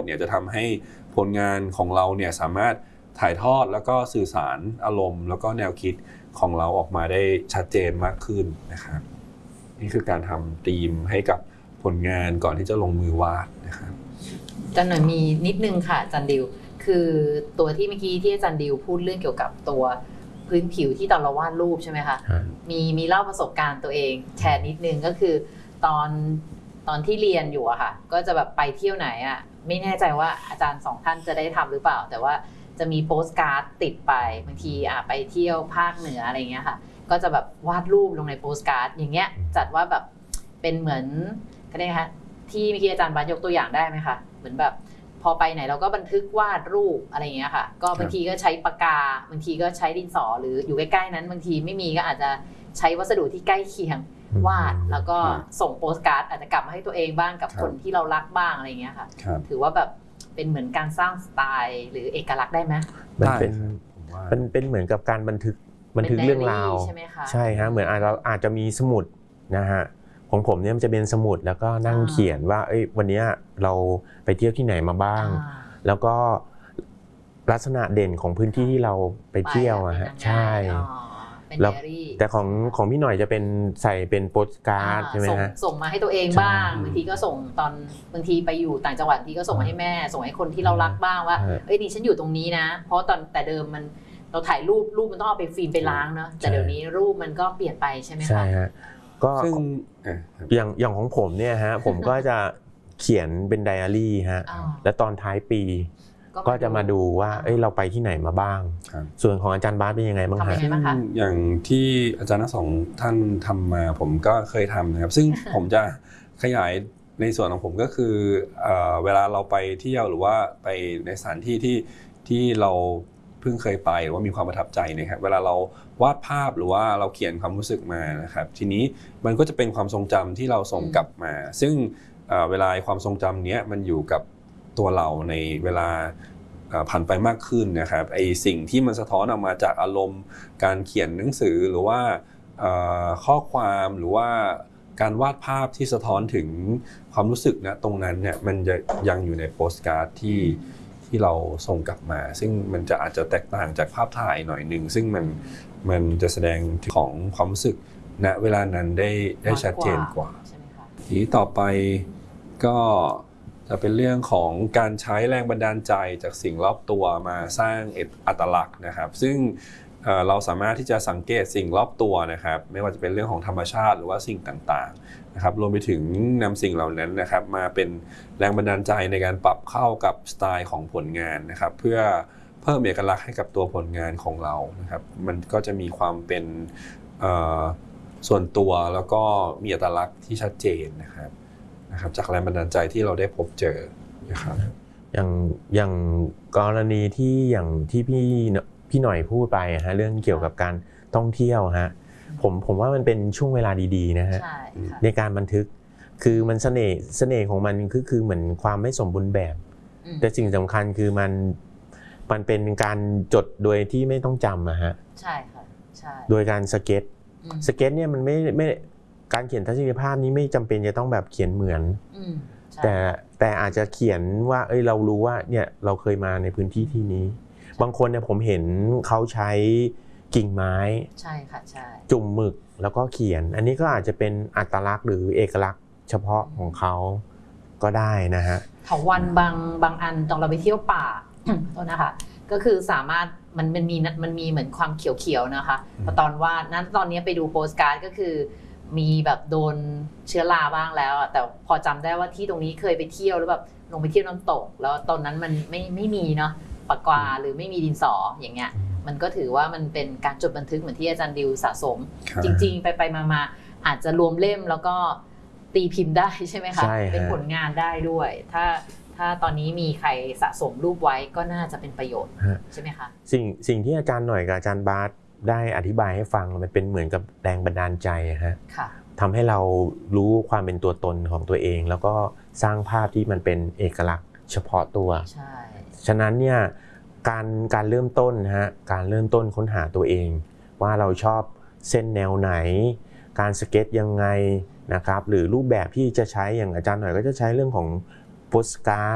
เนี่ยจะทำให้ผลงานของเราเนี่ยสามารถถ่ายทอดแล้วก็สื่อสารอารมณ์แล้วก็แนวคิดของเราออกมาได้ชัดเจนมากขึ้นนะครับนี่คือการทำธีมให้กับผลงานก่อนที่จะลงมือวาดนะครับอาจารย์หน่อยมีนิดนึงค่ะอาจารย์ดิวคือตัวที่เมื่อกี้ที่อาจารย์ดิวพูดเรื่องเกี่ยวกับตัวพื้นผิวที่ตอนเราวาดรูปใช่ไหมคะมีเล่าประสบการณ์ตัวเองแชร์นิดนึงก็คือตอนที่เรียนอยู่อะค่ะก็จะแบบไปเที่ยวไหนอะไม่แน่ใจว่าอาจารย์2ท่านจะได้ทำหรือเปล่าแต่ว่าจะมีโปสการ์ดติดไปบางทีไปเที่ยวภาคเหนืออะไรเงี้ยค่ะก็จะแบบวาดรูปลงในโปสการ์ดอย่างเงี้ยจัดว่าแบบเป็นเหมือนก็ได้ค่ะที่เมื่อกี้อาจารย์บาสยกตัวอย่างได้ไหมคะเหมือนแบบพอไปไหนเราก็บันทึกวาดรูปอะไรเงี้ยค่ะก็บางทีก็ใช้ปากกาบางทีก็ใช้ดินสอหรืออยู่ใกล้ๆนั้นบางทีไม่มีก็อาจจะใช้วัสดุที่ใกล้เคียงวาดแล้วก็ส่งโปสการ์ดอาจจะกลับมาให้ตัวเองบ้างกับคนที่เรารักบ้างอะไรเงี้ยค่ะถือว่าแบบเป็นเหมือนการสร้างสไตล์หรือเอกลักษณ์ได้ไหมมันเป็นเหมือนกับการบันทึกเรื่องราวใช่ฮะเหมือนเราอาจจะมีสมุดนะฮะของผมเนี่ยมันจะเป็นสมุดแล้วก็นั่งเขียนว่าวันนี้เราไปเที่ยวที่ไหนมาบ้างแล้วก็ลักษณะเด่นของพื้นที่ที่เราไปเที่ยวฮะใช่แล้วแต่ของพี่หน่อยจะเป็นใส่เป็นโปสการ์ดใช่ไหมฮะส่งมาให้ตัวเองบ้างบางทีก็ส่งตอนบางทีไปอยู่ต่างจังหวัดที่ก็ส่งมาให้แม่ส่งให้คนที่เรารักบ้างว่านี่ฉันอยู่ตรงนี้นะเพราะตอนแต่เดิมมันเราถ่ายรูปมันต้องเอาไปฟิล์มไปล้างเนาะแต่เดี๋ยวนี้รูปมันก็เปลี่ยนไปใช่ไหมคะใช่ฮะก็อย่างของผมเนี่ยฮะผมก็จะเขียนเป็นไดอารี่ฮะและตอนท้ายปีก็จะมาดูว่าเราไปที่ไหนมาบ้างส่วนของอาจารย์บาสเป็นยังไงบ้างฮะอย่างที่อาจารย์ทั้งสองท่านทำมาผมก็เคยทำนะครับซึ่งผมจะขยายในส่วนของผมก็คือเวลาเราไปเที่ยวหรือว่าไปในสถานที่ที่เราเพิ่งเคยไปหรือว่ามีความประทับใจนะครับเวลาเราวาดภาพหรือว่าเราเขียนความรู้สึกมานะครับทีนี้มันก็จะเป็นความทรงจำที่เราส่งกลับมาซึ่งเวลาความทรงจำเนี้ยมันอยู่กับตัวเราในเวลาผ่านไปมากขึ้นนะครับไอสิ่งที่มันสะท้อนออกมาจากอารมณ์การเขียนหนังสือหรือว่าข้อความหรือว่าการวาดภาพที่สะท้อนถึงความรู้สึกนะตรงนั้นเนี่ยมันจะยังอยู่ในโปสการ์ดที่เราส่งกลับมาซึ่งมันจะอาจจะแตกต่างจากภาพถ่ายหน่อยนึงซึ่งมันจะแสดงของความรู้สึกณเวลานั้นได้ชัดเจนกว่าทีนี้ต่อไปก็จะเป็นเรื่องของการใช้แรงบันดาลใจจากสิ่งรอบตัวมาสร้างอัตลักษณ์นะครับซึ่งเราสามารถที่จะสังเกตสิ่งรอบตัวนะครับไม่ว่าจะเป็นเรื่องของธรรมชาติหรือว่าสิ่งต่างๆนะครับรวมไปถึงนำสิ่งเหล่านั้นนะครับมาเป็นแรงบันดาลใจในการปรับเข้ากับสไตล์ของผลงานนะครับเพื่อเพิ่มเอกลักษณ์ให้กับตัวผลงานของเรานะครับมันก็จะมีความเป็นส่วนตัวแล้วก็มีอัตลักษณ์ที่ชัดเจนนะครับจากแรงบันดาลใจที่เราได้พบเจอนะครับอย่างกรณีที่อย่างที่พี่หน่อยพูดไปฮะเรื่องเกี่ยวกับการท่องเที่ยวฮะผมว่ามันเป็นช่วงเวลาดีๆนะฮะในการบันทึกคือมันเสน่ห์ของมันคือเหมือนความไม่สมบูรณ์แบบแต่สิ่งสำคัญคือมันเป็นการจดโดยที่ไม่ต้องจำอะฮะใช่ค่ะใช่โดยการสเก็ตเนี่ยมันไม่การเขียนทัศนียภาพนี้ไม่จำเป็นจะต้องแบบเขียนเหมือนแต่อาจจะเขียนว่าเรารู้ว่าเนี่ยเราเคยมาในพื้นที่ที่นี้บางคนเนี่ยผมเห็นเขาใช้กิ่งไม้ใช่ค่ะใช่จุ่มหมึกแล้วก็เขียนอันนี้ก็อาจจะเป็นอัตลักษณ์หรือเอกลักษณ์เฉพาะของเขาก็ได้นะฮะเถาวัลย์บางอันตอนเราไปเที่ยวป่าโทษนะคะก็คือสามารถมันมีเหมือนความเขียวๆนะคะพอตอนวาดนั้นตอนนี้ไปดูโปสการ์ดก็คือมีแบบโดนเชื้อราบ้างแล้วแต่พอจำได้ว่าที่ตรงนี้เคยไปเที่ยวแล้วแบบลงไปเที่ยวน้ำตกแล้วตอนนั้นมันไม่มีเนาะปากกาหรือไม่มีดินสออย่างเงี้ยมันก็ถือว่ามันเป็นการจดบันทึกเหมือนที่อาจารย์ดิวสะสมจริงๆไปมาอาจจะรวมเล่มแล้วก็ตีพิมพ์ได้ใช่ไหมคะเป็นผลงานได้ด้วยถ้าตอนนี้มีใครสะสมรูปไว้ก็น่าจะเป็นประโยชน์ใช่ไหมคะสิ่งที่อาจารย์หน่อยกับอาจารย์บาสได้อธิบายให้ฟังมันเป็นเหมือนกับแรงบันดาลใจฮะทำให้เรารู้ความเป็นตัวตนของตัวเองแล้วก็สร้างภาพที่มันเป็นเอกลักษณ์เฉพาะตัวฉะนั้นเนี่ยการเริ่มต้นฮะการเริ่มต้นค้นหาตัวเองว่าเราชอบเส้นแนวไหนการสเก็ตยังไงนะครับหรือรูปแบบที่จะใช้อย่างอาจารย์หน่อยก็จะใช้เรื่องของโปสการ์ด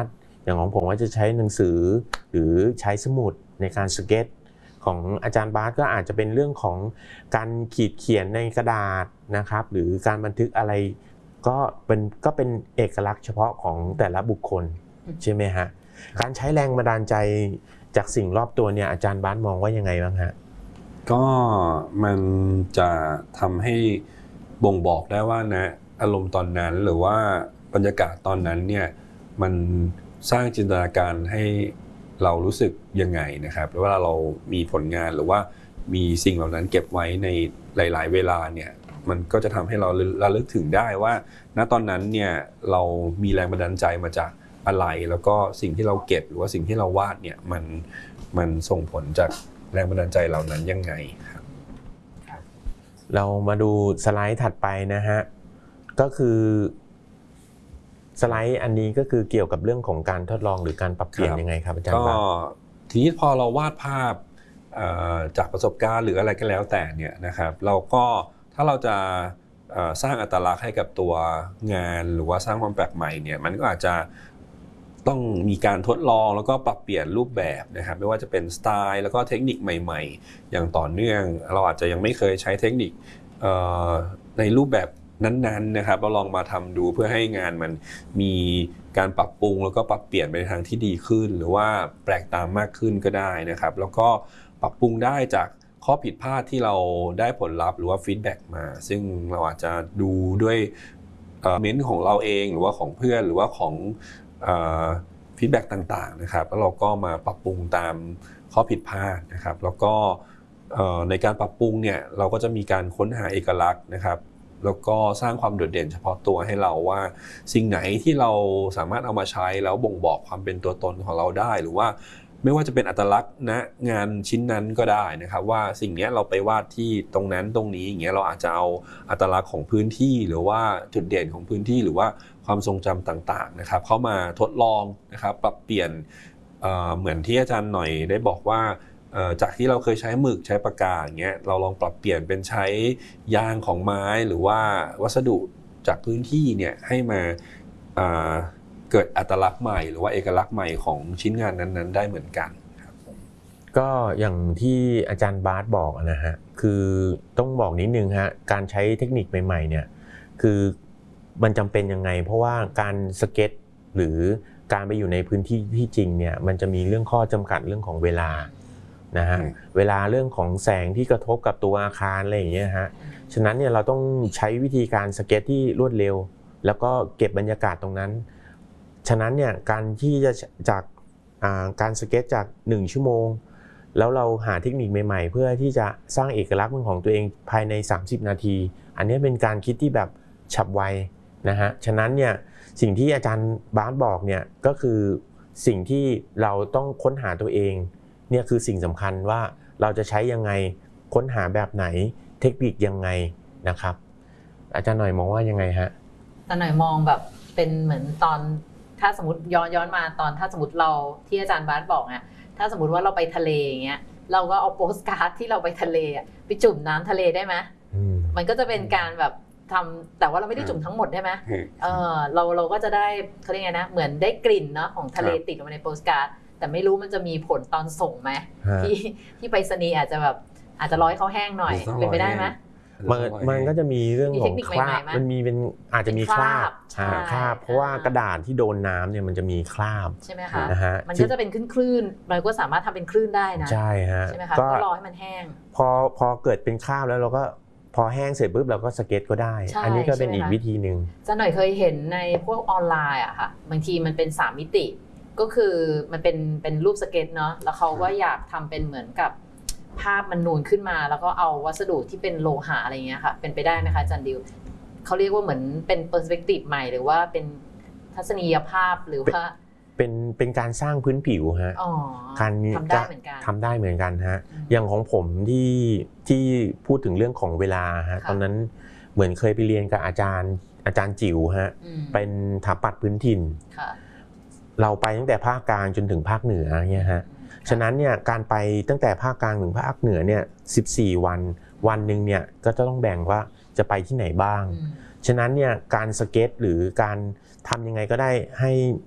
อย่างของผมก็จะใช้หนังสือหรือใช้สมุดในการสเก็ตของอาจารย์บาสก็อาจจะเป็นเรื่องของการขีดเขียนในกระดาษนะครับหรือการบันทึกอะไรก็เป็นเอกลักษณ์เฉพาะของแต่ละบุคคลใช่ไหมฮะการใช้แรงบันดาลใจจากสิ่งรอบตัวเนี่ยอาจารย์บาสมองว่ายังไงบ้างฮะก็มันจะทำให้บ่งบอกได้ว่านะอารมณ์ตอนนั้นหรือว่าบรรยากาศตอนนั้นเนี่ยมันสร้างจินตนาการให้เรารู้สึกยังไงนะครับเวลาเรามีผลงานหรือว่ามีสิ่งเหล่านั้นเก็บไว้ในหลายๆเวลาเนี่ยมันก็จะทำให้เราระลึกถึงได้ว่าณตอนนั้นเนี่ยเรามีแรงบันดาลใจมาจากอะไรแล้วก็สิ่งที่เราเก็บหรือว่าสิ่งที่เราวาดเนี่ยมันส่งผลจากแรงบันดาลใจเหล่านั้นยังไงครับเรามาดูสไลด์ถัดไปนะฮะก็คือสไลด์อันนี้ก็คือเกี่ยวกับเรื่องของการทดลองหรือการปรับเปลี่ยนยังไงครับอาจารย์ก็ทีนี้พอเราวาดภาพจากประสบการณ์หรืออะไรก็แล้วแต่เนี่ยนะครับเราก็ถ้าเราจะสร้างอัตลักษณ์ให้กับตัวงานหรือว่าสร้างความแปลกใหม่เนี่ยมันก็อาจจะต้องมีการทดลองแล้วก็ปรับเปลี่ยนรูปแบบนะครับไม่ว่าจะเป็นสไตล์แล้วก็เทคนิคใหม่ๆอย่างต่อเนื่องเราอาจจะยังไม่เคยใช้เทคนิคในรูปแบบนั้นๆนะครับเราลองมาทำดูเพื่อให้งานมันมีการปรับปรุงแล้วก็ปรับเปลี่ยนไปในทางที่ดีขึ้นหรือว่าแปลกตามมากขึ้นก็ได้นะครับแล้วก็ปรับปรุงได้จากข้อผิดพลาดที่เราได้ผลลัพธ์หรือว่าฟีดแบ็กมาซึ่งเราอาจจะดูด้วยเมนต์ของเราเองหรือว่าของเพื่อนหรือว่าของฟีดแบ็กต่างๆนะครับแล้วเราก็มาปรับปรุงตามข้อผิดพลาดนะครับแล้วก็ในการปรับปรุงเนี่ยเราก็จะมีการค้นหาเอกลักษณ์นะครับแล้วก็สร้างความโดดเด่นเฉพาะตัวให้เราว่าสิ่งไหนที่เราสามารถเอามาใช้แล้วบ่งบอกความเป็นตัวตนของเราได้หรือว่าไม่ว่าจะเป็นอัตลักษณ์ณงานชิ้นนั้นก็ได้นะครับว่าสิ่งนี้เราไปวาดที่ตรงนั้นตรงนี้อย่างเงี้ยเราอาจจะเอาอัตลักษณ์ของพื้นที่หรือว่าจุดเด่นของพื้นที่หรือว่าความทรงจำต่างๆนะครับเข้ามาทดลองนะครับปรับเปลี่ยนเหมือนที่อาจารย์หน่อยได้บอกว่าจากที่เราเคยใช้หมึกใช้ปากกาอย่างเงี้ยเราลองปรับเปลี่ยนเป็นใช้ยางของไม้หรือว่าวัสดุจากพื้นที่เนี่ยให้มาเกิดอัตลักษณ์ใหม่หรือว่าเอกลักษณ์ใหม่ของชิ้นงานนั้นๆได้เหมือนกันครับก็อย่างที่อาจารย์บาสบอกนะฮะคือต้องบอกนิดนึงฮะการใช้เทคนิคใหม่ๆเนี่ยคือมันจำเป็นยังไงเพราะว่าการสเก็ตหรือการไปอยู่ในพื้นที่ที่จริงเนี่ยมันจะมีเรื่องข้อจำกัดเรื่องของเวลานะฮะเวลาเรื่องของแสงที่กระทบกับตัวอาคารอะไรอย่างเงี้ยฮะฉะนั้นเนี่ยเราต้องใช้วิธีการสเก็ตที่รวดเร็วแล้วก็เก็บบรรยากาศตรงนั้นฉะนั้นเนี่ยการที่จะจากการสเก็ตจาก1ชั่วโมงแล้วเราหาเทคนิคใหม่ๆเพื่อที่จะสร้างเอกลักษณ์ของตัวเองภายใน30นาทีอันนี้เป็นการคิดที่แบบฉับไวนะฮะฉะนั้นเนี่ยสิ่งที่อาจารย์บาสบอกเนี่ยก็คือสิ่งที่เราต้องค้นหาตัวเองเนี่ยคือสิ่งสำคัญว่าเราจะใช้ยังไงค้นหาแบบไหนเทคนิคยังไงนะครับอาจารย์หน่อยมองว่ายังไงฮะอาจารย์หน่อยมองแบบเป็นเหมือนตอนถ้าสมมติย้อนมาตอนถ้าสมมติเราที่อาจารย์บาสบอกอะถ้าสมมติว่าเราไปทะเลอย่างเงี้ยเราก็เอาโปสการ์ดที่เราไปทะเลไปจุ่มน้ำทะเลได้ไหมมันก็จะเป็นการแบบทำแต่ว่าเราไม่ได้จุ่มทั้งหมดได้ไหมเราก็จะได้เขาเรียกไงนะเหมือนได้กลิ่นเนาะของทะเลติดลงมาในโปสการ์ดแต่ไม่รู้มันจะมีผลตอนส่งไหมที่ไปรษณีย์อาจจะร้อยเขาแห้งหน่อยเป็นไปได้ไหมมันก็จะมีเรื่องของคราบมันมีเป็นอาจจะมีคราบเพราะว่ากระดาษที่โดนน้ำเนี่ยมันจะมีคราบใช่ไหมคะมันก็จะเป็นคลื่นเราก็สามารถทำเป็นคลื่นได้นะใช่ฮะใช่ไหมคะก็รอให้มันแห้งพอเกิดเป็นคราบแล้วเราก็พอแห้งเสร็จปุ๊บเราก็สเก็ตก็ได้อันนี้ก็เป็นอีกวิธีนึงจะหน่อยเคยเห็นในพวกออนไลน์อะค่ะบางทีมันเป็น3มิติก็คือมันเป็นรูปสเก็ตเนาะแล้วเขาก็อยากทำเป็นเหมือนกับภาพมันนูนขึ้นมาแล้วก็เอาวัสดุที่เป็นโลหะอะไรเงี้ยค่ะเป็นไปได้ไหมคะอาจารย์ดิวเขาเรียกว่าเหมือนเป็นเปอร์สเปกทีฟใหม่หรือว่าเป็นทัศนียภาพหรือว่าเป็นการสร้างพื้นผิวฮะการทำได้เหมือนกันทำได้เหมือนกันฮะอย่างของผมที่พูดถึงเรื่องของเวลาฮะตอนนั้นเหมือนเคยไปเรียนกับอาจารย์จิ๋วฮะเป็นสถาปัตย์พื้นถิ่นเราไปตั้งแต่ภาคกลางจนถึงภาคเหนือเนี่ยฮะฉะนั้นเนี่ยการไปตั้งแต่ภาคกลางถึงภาคเหนือเนี่ย14วันนึงเนี่ยก็จะต้องแบ่งว่าจะไปที่ไหนบ้างฉะนั้นเนี่ยการสเก็ตหรือการทำยังไงก็ได้ให้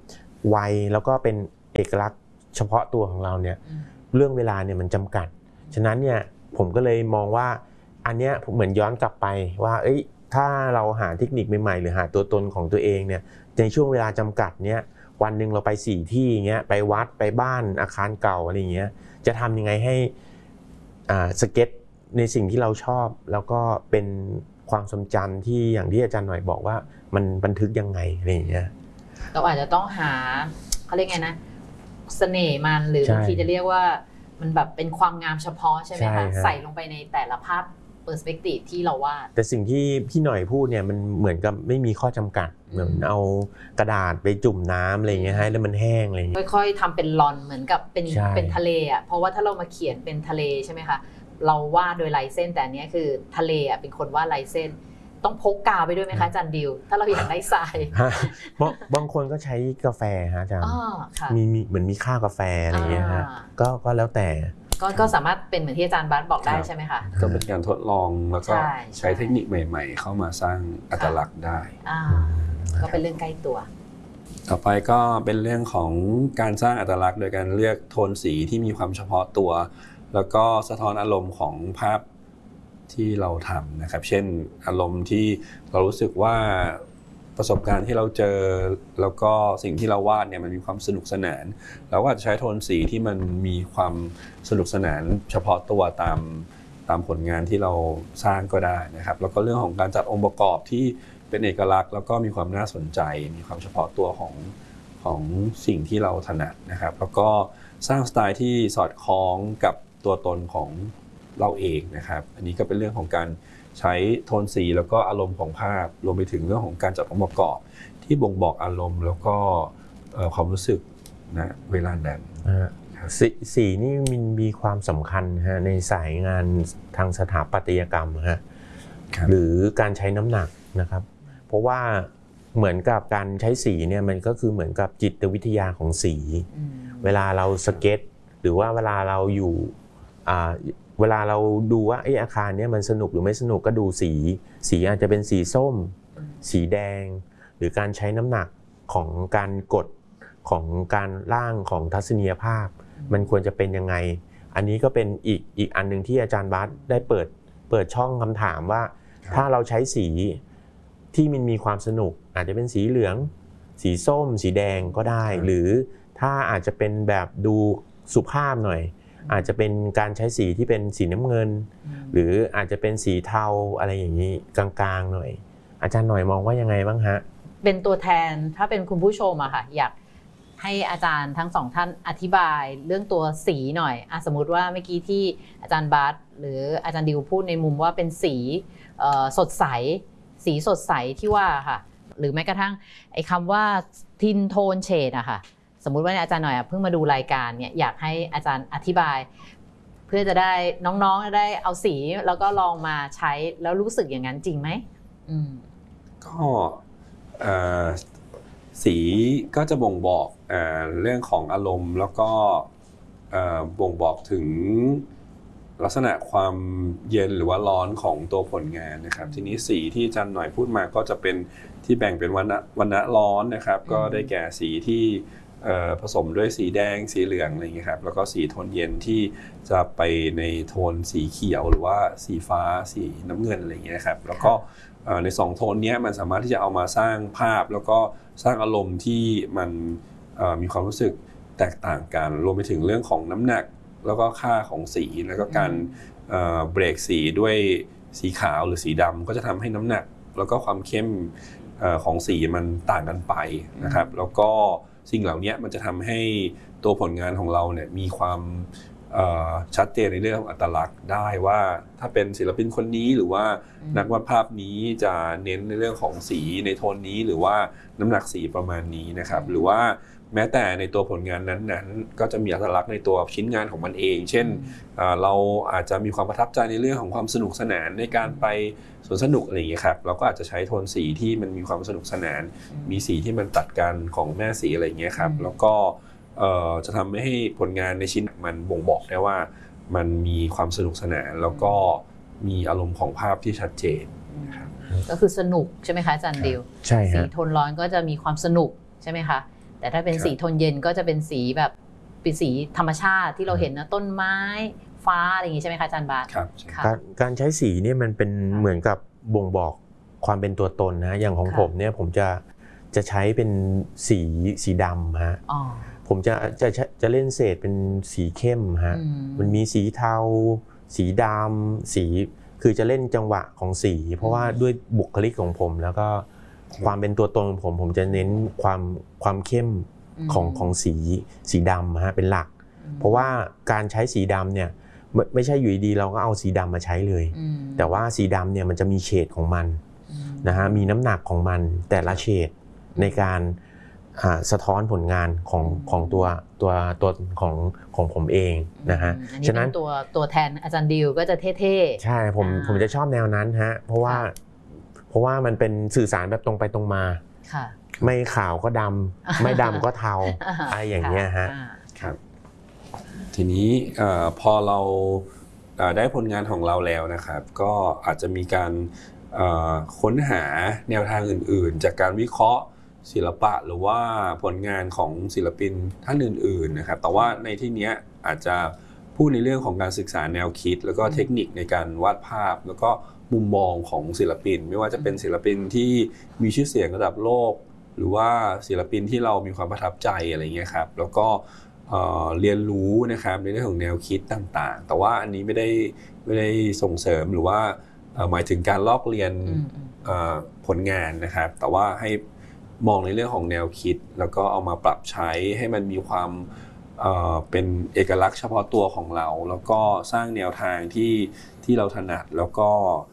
ไวแล้วก็เป็นเอกลักษณ์เฉพาะตัวของเราเนี่ยเรื่องเวลาเนี่ยมันจำกัดฉะนั้นเนี่ยผมก็เลยมองว่าอันเนี้ยเหมือนย้อนกลับไปว่าถ้าเราหาเทคนิคใหม่ๆหรือหาตัวตนของตัวเองเนี่ยในช่วงเวลาจำกัดเนี่ยวันหนึ่งเราไป4ที่อย่างเงี้ยไปวัดไปบ้านอาคารเก่าอะไรอย่างเงี้ยจะทำยังไงให้สเก็ตในสิ่งที่เราชอบแล้วก็เป็นความทรงจำที่อย่างที่อาจารย์หน่อยบอกว่ามันบันทึกยังไงอะไรอย่างเงี้ยเราอาจจะต้องหาเขาเรียกไงนะเสน่ห์มันหรือบางทีจะเรียกว่ามันแบบเป็นความงามเฉพาะใช่ไหมคะใส่ลงไปในแต่ละภาพเปอร์สเปกทีฟที่เราวาดแต่สิ่งที่พี่หน่อยพูดเนี่ยมันเหมือนกับไม่มีข้อจำกัดเหมือนเอากระดาษไปจุ่มน้ำอะไรอย่างเงี้ยให้แล้วมันแห้งอะไรอย่างเงี้ยค่อยๆทำเป็นลอนเหมือนกับเป็นทะเลอ่ะเพราะว่าถ้าเรามาเขียนเป็นทะเลใช่ไหมคะเราวาดโดยลายเส้นแต่อันนี้คือทะเลอ่ะเป็นคนวาดลายเส้นต้องพกกาวไปด้วยไหมคะอาจารย์ดิวถ้าเราอยากได้ทรายบางคนก็ใช้กาแฟฮะอาจารย์มีเหมือนมีข้าวกาแฟอะไรอย่างเงี้ยฮะก็แล้วแต่ก็สามารถเป็นเหมือนที่อาจารย์บัสบอกได้ใช่ไหมคะก็เป็นการทดลองแล้วก็ใช้เทคนิคใหม่ๆเข้ามาสร้างอัตลักษณ์ได้ก็เป็นเรื่องใกล้ตัวต่อไปก็เป็นเรื่องของการสร้างอัตลักษณ์โดยการเลือกโทนสีที่มีความเฉพาะตัวแล้วก็สะท้อนอารมณ์ของภาพที่เราทำนะครับเช่นอารมณ์ที่เรารู้สึกว่าประสบการณ์ที่เราเจอแล้วก็สิ่งที่เราวาดเนี่ยมันมีความสนุกสนานเราก็จะใช้โทนสีที่มันมีความสนุกสนานเฉพาะตัวตามผลงานที่เราสร้างก็ได้นะครับแล้วก็เรื่องของการจัดองค์ประกอบที่เป็นเอกลักษณ์แล้วก็มีความน่าสนใจมีความเฉพาะตัวของสิ่งที่เราถนัดนะครับแล้วก็สร้างสไตล์ที่สอดคล้องกับตัวตนของเราเองนะครับอันนี้ก็เป็นเรื่องของการใช้โทนสีแล้วก็อารมณ์ของภาพรวมไปถึงเรื่องของการจัดองค์ประกอบที่บ่งบอกอารมณ์แล้วก็ความรู้สึกนะเวลานั้นสีนี่มีความสำคัญฮะในสายงานทางสถาปัตยกรรมฮะหรือการใช้น้ำหนักนะครับเพราะว่าเหมือนกับการใช้สีเนี่ยมันก็คือเหมือนกับจิตวิทยาของสีเวลาเราสเก็ตหรือว่าเวลาเราอยู่เวลาเราดูว่าอาคารนี้มันสนุกหรือไม่สนุกก็ดูสีอาจจะเป็นสีส้มสีแดงหรือการใช้น้ำหนักของการกดของการร่างของทัศนียภาพมันควรจะเป็นยังไงอันนี้ก็เป็นอีกอันนึงที่อาจารย์บัสได้เปิดช่องคำถามว่าถ้าเราใช้สีที่มันมีความสนุกอาจจะเป็นสีเหลืองสีส้มสีแดงก็ได้หรือถ้าอาจจะเป็นแบบดูสุภาพหน่อยอาจจะเป็นการใช้สีที่เป็นสีน้ำเงินหรืออาจจะเป็นสีเทาอะไรอย่างนี้กลางๆหน่อยอาจารย์หน่อยมองว่ายังไงบ้างฮะเป็นตัวแทนถ้าเป็นคุณผู้ชมอะค่ะอยากให้อาจารย์ทั้งสองท่านอธิบายเรื่องตัวสีหน่อยสมมุติว่าเมื่อกี้ที่อาจารย์บัสหรืออาจารย์ดิวพูดในมุมว่าเป็นสีสดใสสีสดใสที่ว่าค่ะหรือแม้กระทั่งไอ้คำว่าทินโทนเฉดอะค่ะสมมุติว่าอาจารย์หน่อยเพิ่งมาดูรายการเนี่ยอยากให้อาจารย์อธิบายเพื่อจะได้น้องๆได้เอาสีแล้วก็ลองมาใช้แล้วรู้สึกอย่างนั้นจริงไหมก็สีก็จะบ่งบอกเรื่องของอารมณ์แล้วก็บ่งบอกถึงลักษณะความเย็นหรือว่าร้อนของตัวผลงานนะครับทีนี้สีที่อาจารย์หน่อยพูดมาก็จะเป็นที่แบ่งเป็นวรรณะร้อนนะครับก็ได้แก่สีที่ผสมด้วยสีแดงสีเหลืองอะไรอย่างเงี้ยครับแล้วก็สีโทนเย็นที่จะไปในโทนสีเขียวหรือว่าสีฟ้าสีน้ำเงินอะไรอย่างเงี้ยครับแล้วก็ใน2โทนนี้มันสามารถที่จะเอามาสร้างภาพแล้วก็สร้างอารมณ์ที่มันมีความรู้สึกแตกต่างกันรวมไปถึงเรื่องของน้ำหนักแล้วก็ค่าของสีแล้วก็การเบรกสีด้วยสีขาวหรือสีดำก็จะทำให้น้ำหนักแล้วก็ความเข้มของสีมันต่างกันไปนะครับแล้วก็สิ่งเหล่านี้มันจะทำให้ตัวผลงานของเราเนี่ยมีความชัดเจนในเรื่องของอัตลักษณ์ได้ว่าถ้าเป็นศิลปินคนนี้หรือว่านักวาดภาพนี้จะเน้นในเรื่องของสีในโทนนี้หรือว่าน้ำหนักสีประมาณนี้นะครับหรือว่าแม้แต่ในตัวผลงานนั้นๆก็จะมีอัตลักษณ์ในตัวชิ้นงานของมันเองเช่นเราอาจจะมีความประทับใจในเรื่องของความสนุกสนานในการไปสวนสนุกอะไรอย่างเงี้ยครับเราก็อาจจะใช้โทนสีที่มันมีความสนุกสนานมีสีที่มันตัดกันของแม่สีอะไรอย่างเงี้ยครับแล้วก็จะทำให้ผลงานในชิ้นมันบ่งบอกได้ว่ามันมีความสนุกสนานแล้วก็มีอารมณ์ของภาพที่ชัดเจนนะครับก็คือสนุกใช่ไหมคะอาจารย์ดิวใช่สีโทนร้อนก็จะมีความสนุกใช่ไหมคะแต่ถ้าเป็นสีโทนเย็นก็จะเป็นสีแบบเป็นสีธรรมชาติที่เราเห็นนะต้นไม้ฟ้าอะไรอย่างงี้ใช่ไหมคะอาจารย์บาสครับการใช้สีเนี่ยมันเป็นเหมือนกับบ่งบอกความเป็นตัวตนนะอย่างของผมเนี่ยผมจะใช้เป็นสีดำฮะผมจะเล่นเศษเป็นสีเข้มฮะมันมีสีเทาสีดำสีคือจะเล่นจังหวะของสีเพราะว่าด้วยบุคลิกของผมแล้วก็ความเป็นตัวตนของผมจะเน้นความเข้มของสีดำฮะเป็นหลักเพราะว่าการใช้สีดำเนี่ยไม่ใช่อยู่ดีเราก็เอาสีดำมาใช้เลยแต่ว่าสีดำเนี่ยมันจะมีเฉดของมันนะฮะมีน้ำหนักของมันแต่ละเฉดในการสะท้อนผลงานของตัวของผมเองนะฮะฉะนั้นตัวแทนอาจารย์ดิวก็จะเท่ๆใช่ผมจะชอบแนวนั้นฮะเพราะว่ามันเป็นสื่อสารแบบตรงไปตรงมาไม่ขาวก็ดำไม่ดำก็เทาอะไรอย่างเงี้ยฮะครับทีนี้พอเราได้ผลงานของเราแล้วนะครับก็อาจจะมีการค้นหาแนวทางอื่นๆจากการวิเคราะห์ศิลปะหรือว่าผลงานของศิลปินท่านอื่นๆนะครับแต่ว่าในที่นี้อาจจะพูดในเรื่องของการศึกษาแนวคิดแล้วก็เทคนิคในการวาดภาพแล้วก็มุมมองของศิลปินไม่ว่าจะเป็นศิลปินที่มีชื่อเสียงระดับโลกหรือว่าศิลปินที่เรามีความประทับใจอะไรเงี้ยครับแล้วก็เรียนรู้นะครับในเรื่องของแนวคิดต่างๆแต่ว่าอันนี้ไม่ได้ส่งเสริมหรือว่าหมายถึงการลอกเรียนผลงานนะครับแต่ว่าให้มองในเรื่องของแนวคิดแล้วก็เอามาปรับใช้ให้มันมีความเป็นเอกลักษณ์เฉพาะตัวของเราแล้วก็สร้างแนวทางที่เราถนัดแล้วก็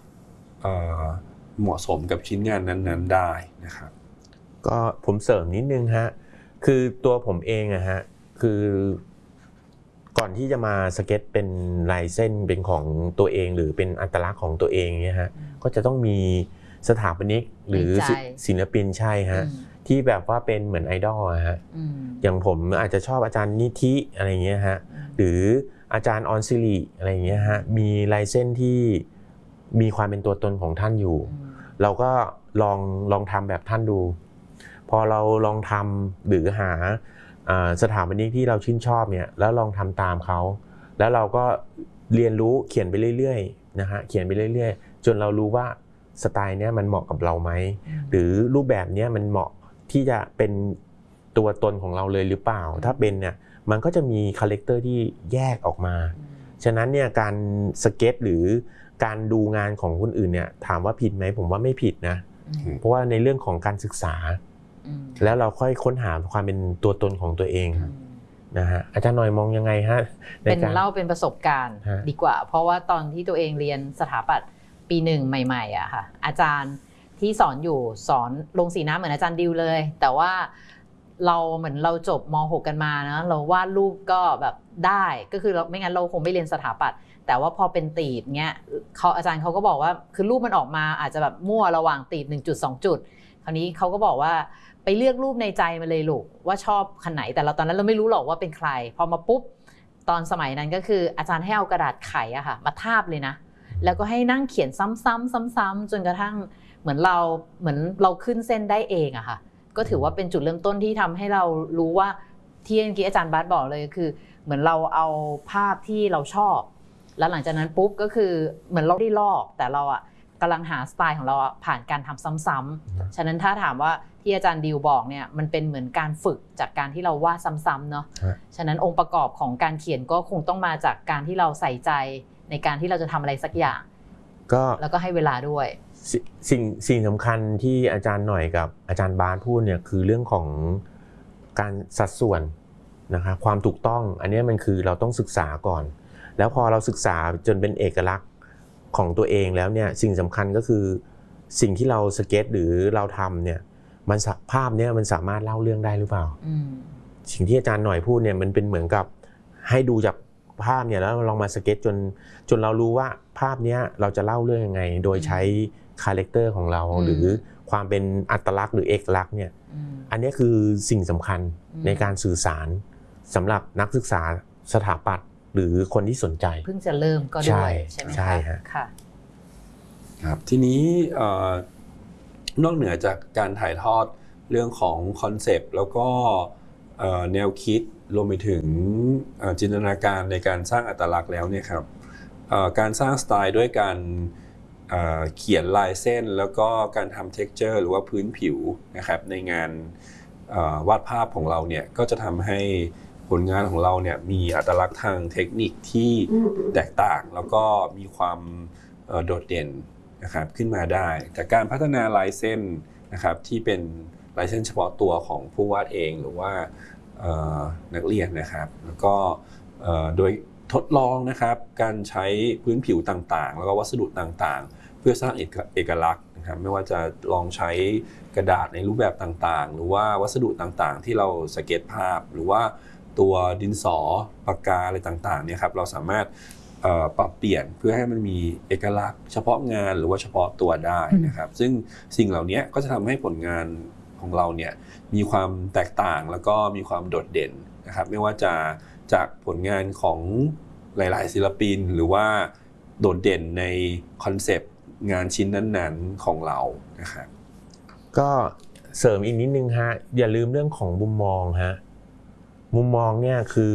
เหมาะสมกับชิ้นงานนั้นๆได้นะครับก็ผมเสริมนิดนึงฮะคือตัวผมเองอะฮะคือก่อนที่จะมาสเก็ตเป็นลายเส้นเป็นของตัวเองหรือเป็นอัตลักษณ์ของตัวเองเนี่ยฮะก็จะต้องมีสถาปนิกหรือศิลปินใช่ฮะที่แบบว่าเป็นเหมือนไอดอลฮะอย่างผมอาจจะชอบอาจารย์นิธิอะไรเงี้ยฮะหรืออาจารย์ออนซิลิอะไรเงี้ยฮะมีลายเส้นที่มีความเป็นตัวตนของท่านอยู่เราก็ลองทำแบบท่านดูพอเราลองทำหรือหาสถาปนิกที่เราชื่นชอบเนี่ยแล้วลองทำตามเขาแล้วเราก็เรียนรู้เขียนไปเรื่อยๆนะฮะเขียนไปเรื่อยๆจนเรารู้ว่าสไตล์เนี้ยมันเหมาะกับเราไหมหรือรูปแบบเนี้ยมันเหมาะที่จะเป็นตัวตนของเราเลยหรือเปล่าถ้าเป็นเนี่ยมันก็จะมีคาแรคเตอร์ที่แยกออกมาฉะนั้นเนี่ยการสเก็ตหรือการดูงานของคนอื่นเนี่ยถามว่าผิดไหมผมว่าไม่ผิดนะเพราะว่าในเรื่องของการศึกษาแล้วเราค่อยค้นหาความเป็นตัวตนของตัวเองนะฮะอาจารย์หน่อยมองยังไงฮะเป็นเล่าเป็นประสบการณ์ดีกว่าเพราะว่าตอนที่ตัวเองเรียนสถาปัตย์ปีหนึ่งใหม่ๆอะค่ะอาจารย์ที่สอนอยู่สอนลงสีน้ำเหมือนอาจารย์ดิวเลยแต่ว่าเราเหมือนเราจบม.6 กันมานะเราวาดรูปก็แบบได้ก็คือเราไม่งั้นเราคงไม่เรียนสถาปัตย์แต่ว่าพอเป็นตีบเงี้ยอาจารย์เขาก็บอกว่าคือรูปมันออกมาอาจจะแบบมั่วระหว่างตีบ1 จุด 2 จุดคราวนี้เขาก็บอกว่าไปเลือกรูปในใจมาเลยลูกว่าชอบคันไหนแต่เราตอนนั้นเราไม่รู้หรอกว่าเป็นใครพอมาปุ๊บตอนสมัยนั้นก็คืออาจารย์ให้เอากระดาษไขอะค่ะมาทาบเลยนะแล้วก็ให้นั่งเขียนซ้ำๆจนกระทั่งเหมือนเราขึ้นเส้นได้เองอะค่ะก็ถือว่าเป็นจุดเริ่มต้นที่ทำให้เรารู้ว่าที่เมื่อกี้อาจารย์บาสบอกเลยคือเหมือนเราเอาภาพที่เราชอบแล้วหลังจากนั้นปุ๊บก็คือเหมือนเราได้ลอกแต่เราอะกำลังหาสไตล์ของเราผ่านการทำซ้ำๆฉะนั้นถ้าถามว่าที่อาจารย์ดิวบอกเนี่ยมันเป็นเหมือนการฝึกจากการที่เราวาดซ้ำๆเนาะฉะนั้นองค์ประกอบของการเขียนก็คงต้องมาจากการที่เราใส่ใจในการที่เราจะทำอะไรสักอย่างแล้วก็ให้เวลาด้วยสิ่งสำคัญที่อาจารย์หน่อยกับอาจารย์บาสพูดเนี่ยคือเรื่องของการสัดส่วนนะครับความถูกต้องอันนี้มันคือเราต้องศึกษาก่อนแล้วพอเราศึกษาจนเป็นเอกลักษณ์ของตัวเองแล้วเนี่ยสิ่งสำคัญก็คือสิ่งที่เราสเก็ตหรือเราทำเนี่ยมันภาพเนี่ยมันสามารถเล่าเรื่องได้หรือเปล่าสิ่งที่อาจารย์หน่อยพูดเนี่ยมันเป็นเหมือนกับให้ดูจากภาพเนี่ยแล้วลองมาสเก็ตจนเรารู้ว่าภาพเนี้ยเราจะเล่าเรื่องยังไงโดยใช้คาแรคเตอร์ของเราหรือความเป็นอัตลักษณ์หรือเอกลักษณ์เนี่ยอันนี้คือสิ่งสำคัญในการสื่อสารสำหรับนักศึกษาสถาปัตย์หรือคนที่สนใจเพิ่งจะเริ่มก็ด้วยใช่ไหมคะใช่ค่ะครับทีนี้นอกเหนือจากการถ่ายทอดเรื่องของคอนเซปต์แล้วก็แนวคิดรวมไปถึงจินตนาการในการสร้างอัตลักษณ์แล้วเนี่ยครับการสร้างสไตล์ด้วยการเขียนลายเส้นแล้วก็การทำ texture หรือว่าพื้นผิวนะครับในงานวาดภาพของเราเนี่ยก็จะทำให้ผลงานของเราเนี่ยมีอัตลักษณ์ทางเทคนิคที่แตกต่างแล้วก็มีความโดดเด่นนะครับขึ้นมาได้จากการพัฒนาลายเส้นนะครับที่เป็นลายเส้นเฉพาะตัวของผู้วาดเองหรือว่านักเรียนนะครับแล้วก็โดยทดลองนะครับการใช้พื้นผิวต่างๆแล้วก็วัสดุต่างๆเพื่อสร้างเอกลักษณ์นะครับไม่ว่าจะลองใช้กระดาษในรูปแบบต่างๆหรือว่าวัสดุต่างๆที่เราสเก็ตภาพหรือว่าตัวดินสอปากกาอะไรต่างๆเนี่ยครับเราสามารถปรับเปลี่ยนเพื่อให้มันมีเอกลักษณ์เฉพาะงานหรือว่าเฉพาะตัวได้นะครับซึ่งสิ่งเหล่านี้ก็จะทำให้ผลงานของเราเนี่ยมีความแตกต่างแล้วก็มีความโดดเด่นนะครับไม่ว่าจะจากผลงานของหลายๆศิลปินหรือว่าโดดเด่นในคอนเซปต์งานชิ้นนั้นๆของเรานะครับก็เสริมอีกนิดนึงฮะอย่าลืมเรื่องของมุมมองฮะมุมมองเนี่ยคือ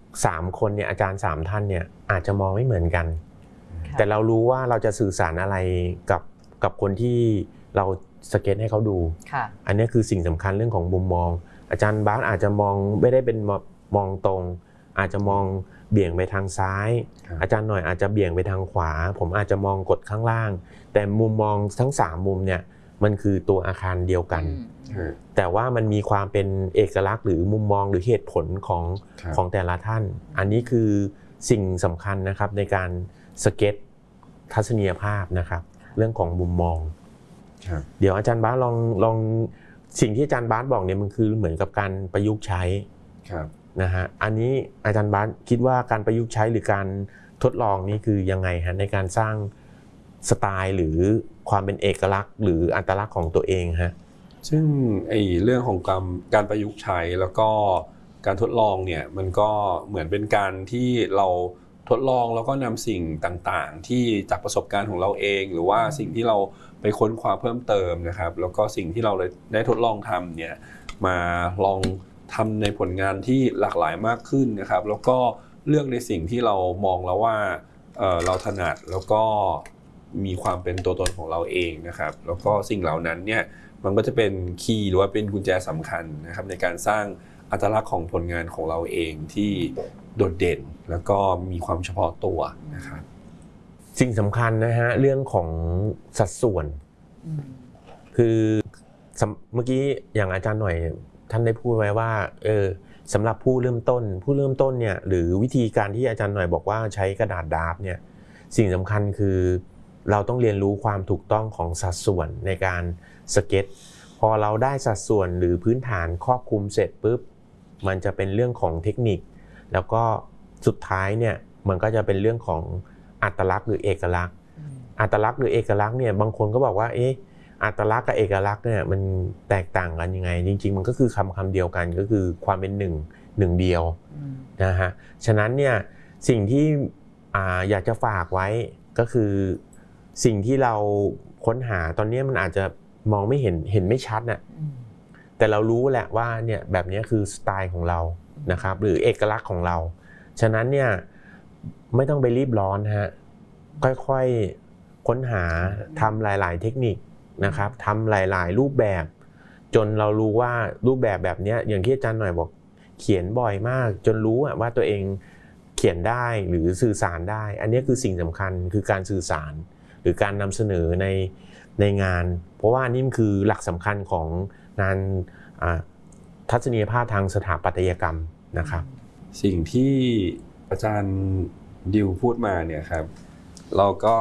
3คนเนี่ยอาจารย์3ท่านเนี่ยอาจจะมองไม่เหมือนกันแต่เรารู้ว่าเราจะสื่อสารอะไรกับคนที่เราสเก็ตให้เขาดูอันนี้คือสิ่งสำคัญเรื่องของมุมมองอาจารย์บาสอาจจะมองไม่ได้เป็นมองตรงอาจจะมองเบี่ยงไปทางซ้ายอาจารย์หน่อยอาจจะเบี่ยงไปทางขวาผมอาจจะมองกดข้างล่างแต่มุมมองทั้ง3มุมเนี่ยมันคือตัวอาคารเดียวกันแต่ว่ามันมีความเป็นเอกลักษณ์หรือมุมมองหรือเหตุผลของแต่ละท่านอันนี้คือสิ่งสำคัญนะครับในการสเก็ตทัศนียภาพนะครับเรื่องของมุมมองเดี๋ยวอาจารย์บาสลองสิ่งที่อาจารย์บาสบอกเนี่ยมันคือเหมือนกับการประยุกต์ใช้นะฮะอันนี้อาจารย์บาสคิดว่าการประยุกต์ใช้หรือการทดลองนี่คือยังไงฮะในการสร้างสไตล์หรือความเป็นเอกลักษณ์หรืออัตลักษณ์ของตัวเองฮะซึ่งเรื่องของการประยุกต์ใช้แล้วก็การทดลองเนี่ยมันก็เหมือนเป็นการที่เราทดลองแล้วก็นำสิ่งต่างๆที่จากประสบการณ์ของเราเองหรือว่าสิ่งที่เราไปค้นคว้าเพิ่มเติมนะครับแล้วก็สิ่งที่เราได้ทดลองทำเนี่ยมาลองทำในผลงานที่หลากหลายมากขึ้นนะครับแล้วก็เลือกในสิ่งที่เรามองแล้วว่าเราถนัดแล้วก็มีความเป็นตัวตนของเราเองนะครับแล้วก็สิ่งเหล่านั้นเนี่ยมันก็จะเป็นคีย์หรือว่าเป็นกุญแจสำคัญนะครับในการสร้างอัตลักษณ์ของผลงานของเราเองที่โดดเด่นแล้วก็มีความเฉพาะตัวนะครับสิ่งสำคัญนะฮะเรื่องของสัดส่วนคือเมื่อกี้อย่างอาจารย์หน่อยท่านได้พูดไว้ว่าสำหรับผู้เริ่มต้นเนี่ยหรือวิธีการที่อาจารย์หน่อยบอกว่าใช้กระดาษดาร์ฟเนี่ยสิ่งสำคัญคือเราต้องเรียนรู้ความถูกต้องของสัดส่วนในการสเก็ตพอเราได้สัดส่วนหรือพื้นฐานครอบคลุมเสร็จปุ๊บมันจะเป็นเรื่องของเทคนิคแล้วก็สุดท้ายเนี่ยมันก็จะเป็นเรื่องของอัตลักษณ์หรือเอกลักษณ์อัตลักษณ์หรือเอกลักษณ์เนี่ยบางคนก็บอกว่าอัตลักษณ์กับเอกลักษณ์เนี่ยมันแตกต่างกันยังไงจริงๆมันก็คือคำเดียวกันก็คือความเป็นหนึ่งเดียวนะฮะฉะนั้นเนี่ยสิ่งที่อยากจะฝากไว้ก็คือสิ่งที่เราค้นหาตอนนี้มันอาจจะมองไม่เห็นไม่ชัดน่ะแต่เรารู้แหละว่าเนี่ยแบบนี้คือสไตล์ของเรานะครับหรือเอกลักษณ์ของเราฉะนั้นเนี่ยไม่ต้องไปรีบร้อนฮะค่อยๆค้นหาทำหลายๆเทคนิคนะครับทำหลายๆรูปแบบจนเรารู้ว่ารูปแบบนี้อย่างที่อาจารย์หน่อยบอกเขียนบ่อยมากจนรู้ว่าตัวเองเขียนได้หรือสื่อสารได้อันนี้คือสิ่งสำคัญคือการสื่อสารหรือการนำเสนอในงานเพราะว่านี่คือหลักสำคัญของงานทัศนียภาพทางสถาปัตยกรรมนะครับสิ่งที่อาจารย์ดิวพูดมาเนี่ยครับเราก็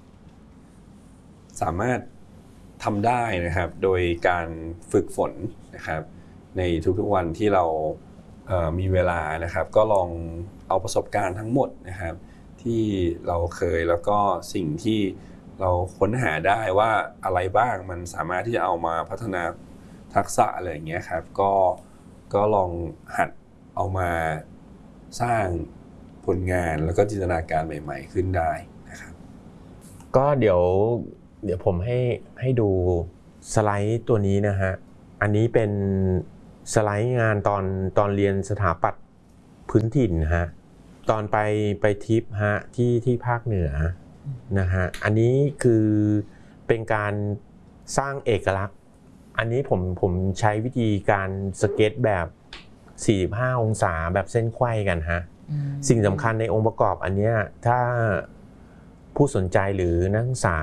สามารถทำได้นะครับโดยการฝึกฝนนะครับในทุกๆวันที่เรามีเวลานะครับก็ลองเอาประสบการณ์ทั้งหมดนะครับที่เราเคยแล้วก็สิ่งที่เราค้นหาได้ว่าอะไรบ้างมันสามารถที่จะเอามาพัฒนาทักษะอะไรอย่างเงี้ยครับก็ลองหัดเอามาสร้างผลงานแล้วก็จินตนาการใหม่ๆขึ้นได้นะครับก็เดี๋ยวผมให้ดูสไลด์ตัวนี้นะฮะอันนี้เป็นสไลด์งานตอนเรียนสถาปัตย์พื้นถิ่นฮะตอนไปทริปฮะที่ภาคเหนือนะฮะอันนี้คือเป็นการสร้างเอกลักษณ์อันนี้ผมใช้วิธีการสเก็ตแบบ45องศาแบบเส้นไขว้กันฮะสิ่งสำคัญในองค์ประกอบอันเนี้ยถ้าผู้สนใจหรือนักศึกษา